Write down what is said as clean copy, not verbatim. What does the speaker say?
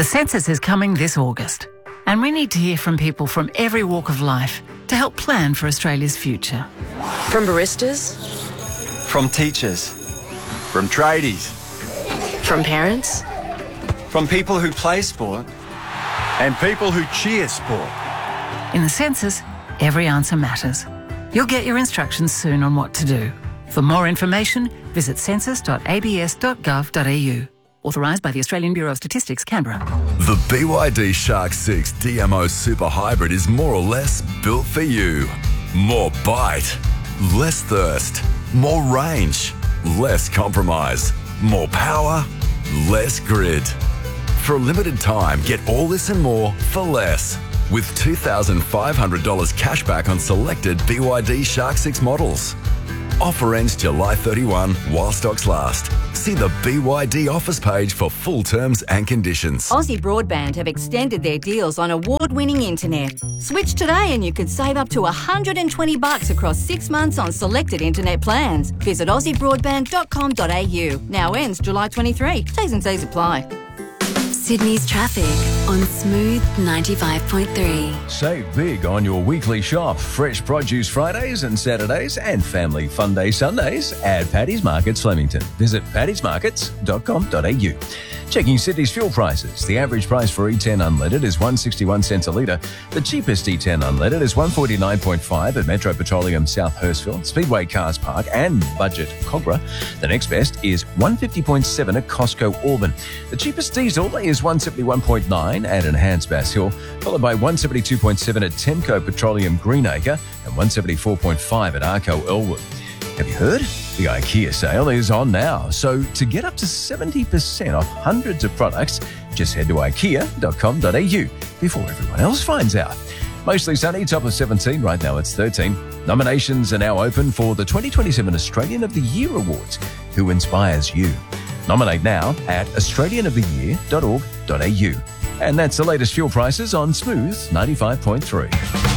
census is coming this August, and we need to hear from people from every walk of life to help plan for Australia's future. From baristas, from teachers, from tradies, from parents, from people who play sport, and people who cheer sport. In the census, every answer matters. You'll get your instructions soon on what to do. For more information, visit census.abs.gov.au. Authorised by the Australian Bureau of Statistics, Canberra. The BYD Shark 6 DMO Super Hybrid is more or less built for you. More bite, less thirst, more range, less compromise, more power, less grid. For a limited time, get all this and more for less. With $2,500 cash back on selected BYD Shark 6 models. Offer ends July 31 while stocks last. See the BYD offers page for full terms and conditions. Aussie Broadband have extended their deals on award-winning internet. Switch today and you could save up to $120 across 6 months on selected internet plans. Visit aussiebroadband.com.au. Now ends July 23. T's and C's apply. Sydney's traffic on Smooth 95.3. Save big on your weekly shop. Fresh produce Fridays and Saturdays and family fun day Sundays at Paddy's Markets Flemington. Visit paddysmarkets.com.au. Checking Sydney's fuel prices. The average price for E10 unleaded is 161 cents a litre. The cheapest E10 unleaded is 149.5 at Metro Petroleum South Hurstville, Speedway Cars Park and Budget Cogra. The next best is 150.7 at Costco Auburn. The cheapest diesel is 171.9 at Enhanced Bass Hill, followed by 172.7 at Temco Petroleum Greenacre and 174.5 at Arco Elwood. Have you heard? The IKEA sale is on now. So to get up to 70% off hundreds of products, just head to ikea.com.au before everyone else finds out. Mostly sunny, top of 17. Right now it's 13. Nominations are now open for the 2027 Australian of the Year Awards. Who inspires you? Nominate now at australianoftheyear.org.au. And that's the latest fuel prices on Smooth 95.3.